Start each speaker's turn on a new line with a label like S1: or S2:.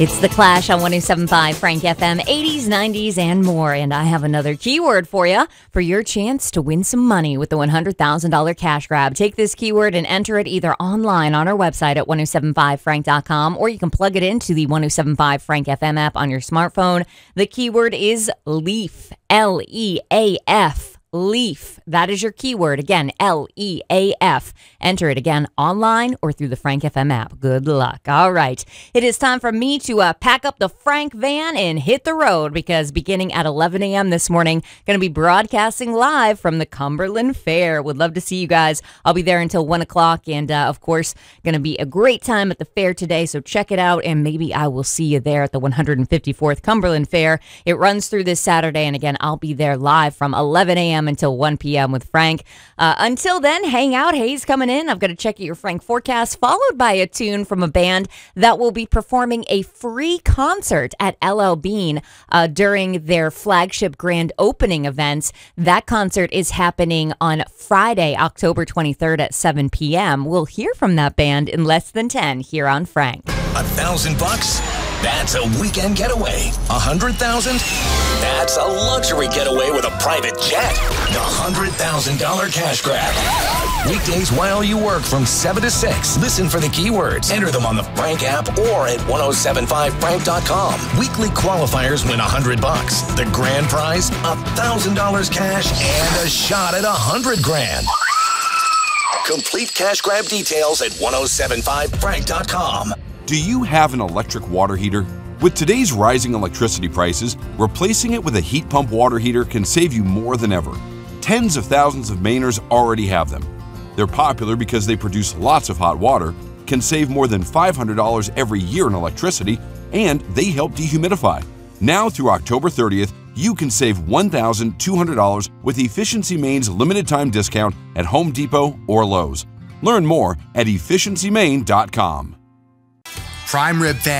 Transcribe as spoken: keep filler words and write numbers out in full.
S1: It's The Clash on one oh seven point five Frank F M, eighties, nineties, and more. And I have another keyword for you for your chance to win some money with the one hundred thousand dollars cash grab. Take this keyword and enter it either online on our website at ten seventy-five frank dot com, or you can plug it into the ten seventy-five Frank F M app on your smartphone. The keyword is LEAF, L E A F. LEAF. That is your keyword. Again, L E A F. Enter it again online or through the Frank F M app. Good luck. All right. It is time for me to uh, pack up the Frank van and hit the road, because beginning at eleven a.m. this morning, going to be broadcasting live from the Cumberland Fair. Would love to see you guys. I'll be there until one o'clock, and uh, of course, going to be a great time at the fair today, so check it out, and maybe I will see you there at the one hundred fifty-fourth Cumberland Fair. It runs through this Saturday, and again, I'll be there live from eleven a.m. until one p.m. with Frank. Uh, until then, hang out. Hayes coming in. I've got to check out your Frank forecast, followed by a tune from a band that will be performing a free concert at L L Bean uh, during their flagship grand opening events. That concert is happening on Friday, October twenty-third at seven p.m. We'll hear from that band in less than ten here on Frank.
S2: A thousand bucks? That's a weekend getaway. A hundred thousand? That's a luxury getaway with a private jet. The hundred thousand dollar cash grab. Weekdays while you work from seven to six. Listen for the keywords. Enter them on the Frank app or at ten seventy-five frank dot com. Weekly qualifiers win a hundred bucks. The grand prize, a thousand dollars cash and a shot at a hundred grand. Complete cash grab details at ten seventy-five frank dot com.
S3: Do you have an electric water heater? With today's rising electricity prices, replacing it with a heat pump water heater can save you more than ever. Tens of thousands of Mainers already have them. They're popular because they produce lots of hot water, can save more than five hundred dollars every year in electricity, and they help dehumidify. Now through October thirtieth, you can save one thousand two hundred dollars with Efficiency Maine's limited time discount at Home Depot or Lowe's. Learn more at efficiency maine dot com.
S4: Prime Rib fan.